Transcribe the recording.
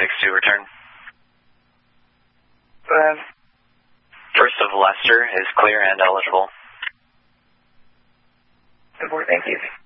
to return. Go ahead. First of Lester is clear and eligible. Good board, thank you.